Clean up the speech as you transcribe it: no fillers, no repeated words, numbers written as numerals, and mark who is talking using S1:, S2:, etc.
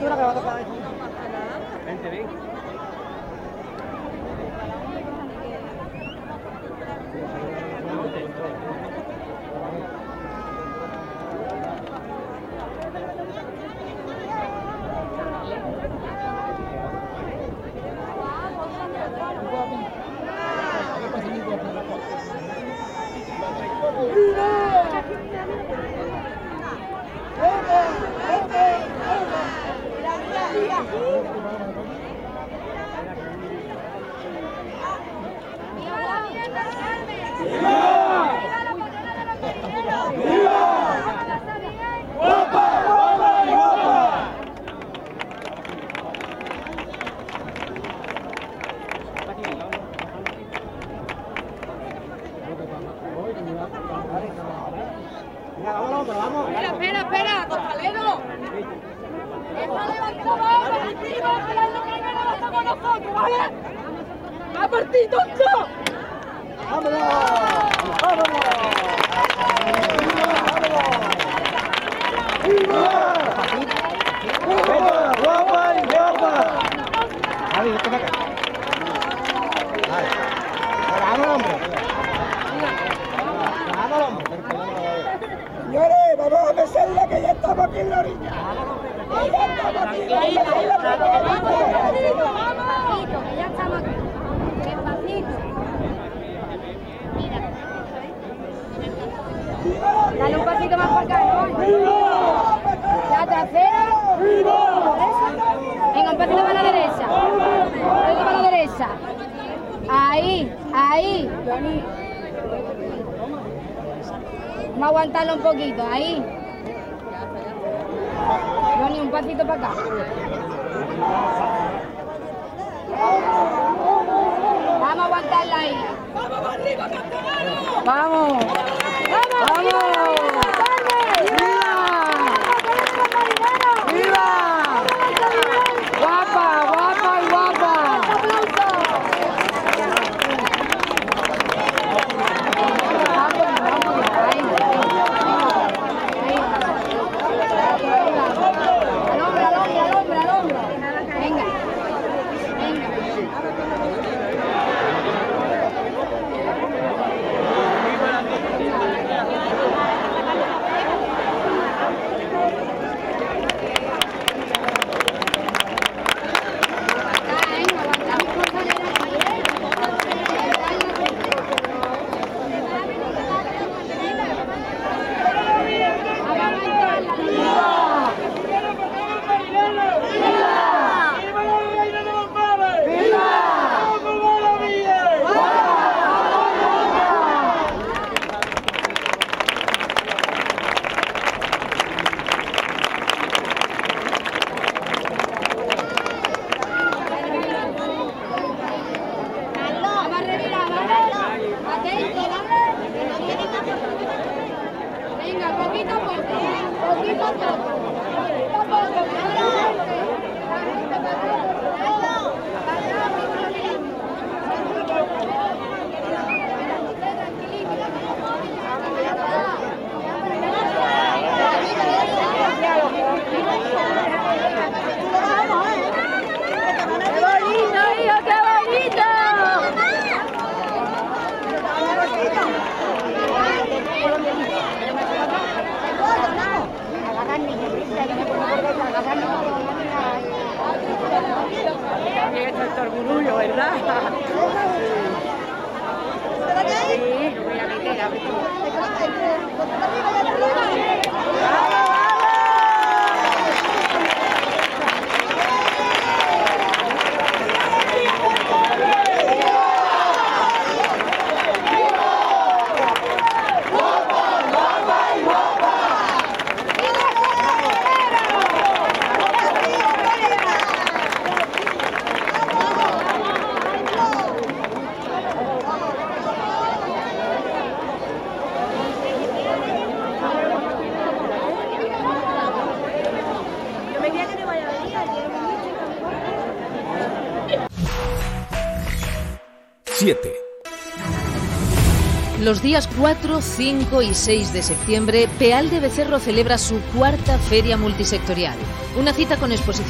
S1: altura que va a tocar ahí.
S2: Vente, ven.
S3: Espera, costalero. Esta levantó vamos arriba, que la que no la estamos nosotros, ¿vale? ¡A partir tonto!
S1: ¡Vámonos! ¡Vámonos! ¡Viva! ¡Guapa y guapa! Javi, vete para acá. Vale. Vamos, hombre. Vamos, hombre. Señores, vamos a besarla que ya estamos aquí en la orilla. Que ya estamos aquí.
S3: Despacito, que ya estamos aquí. Despacito. Mira. Dale un pasito más para acá, ¿no? La trasera. Venga, un pasito para la derecha. Un pasito para la derecha. Ahí. Johnny. Vamos a aguantarlo un poquito, ahí. Johnny, un pasito para acá. Vamos a aguantarla ahí. ¡Vamos arriba, Castellano! ¡Vamos! ¡Viva! ¡Guapa y guapa! Al hombro. Venga. Venga, poquito a poco. Esto es orgullo, ¿verdad? Sí, lo voy a meter, a ver tú.
S4: Los días 4, 5 y 6 de septiembre, Peal de Becerro celebra su cuarta Feria Multisectorial. Una cita con exposiciones